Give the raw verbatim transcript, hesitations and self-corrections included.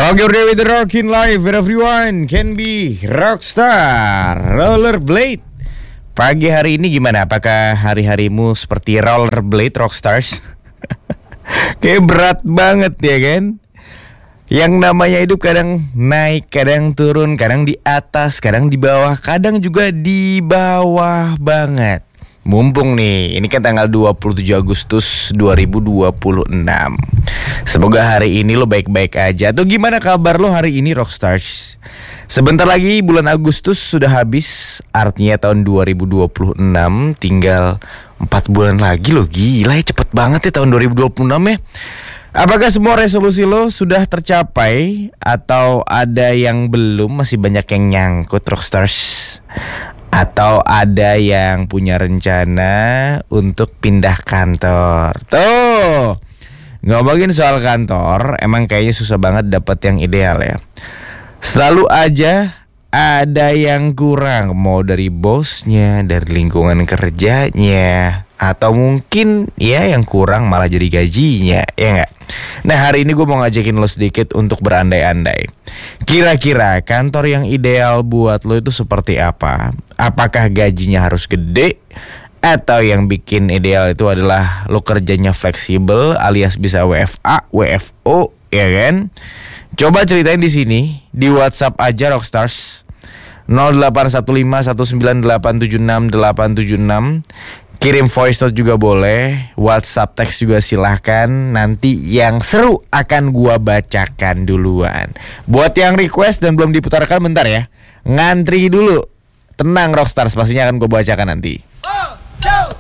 Rock your day with the rockin' life where everyone can be rockstar. Rollerblade. Pagi hari ini gimana? Apakah hari-harimu seperti rollerblade rockstars? Kayak berat banget ya kan? Yang namanya hidup kadang naik, kadang turun, kadang di atas, kadang di bawah, kadang juga di bawah banget. Mumpung nih, ini kan tanggal dua puluh tujuh Agustus dua ribu dua puluh enam. Semoga hari ini lo baik-baik aja. Atau gimana kabar lo hari ini Rockstars? Sebentar lagi bulan Agustus sudah habis. Artinya tahun dua ribu dua puluh enam tinggal empat bulan lagi lo. Gila ya, cepet banget ya tahun dua ribu dua puluh enam ya. Apakah semua resolusi lo sudah tercapai? Atau ada yang belum? Masih banyak yang nyangkut Rockstars? Atau ada yang punya rencana untuk pindah kantor? Tuh, ngomongin soal kantor, emang kayaknya susah banget dapat yang ideal ya. Selalu aja ada yang kurang, mau dari bosnya, dari lingkungan kerjanya, atau mungkin ya yang kurang malah jadi gajinya, ya nggak? Nah hari ini gue mau ngajakin lo sedikit untuk berandai-andai. Kira-kira kantor yang ideal buat lo itu seperti apa? Apakah gajinya harus gede? Atau yang bikin ideal itu adalah lo kerjanya fleksibel alias bisa W F A, W F O, ya kan? Coba ceritain di sini, di WhatsApp aja Rockstars nol delapan satu lima satu sembilan delapan tujuh enam delapan tujuh enam. Kirim voice note juga boleh, WhatsApp teks juga silahkan. Nanti yang seru akan gua bacakan duluan. Buat yang request dan belum diputarkan bentar ya, ngantri dulu. Tenang Rockstars, pastinya akan gua bacakan nanti.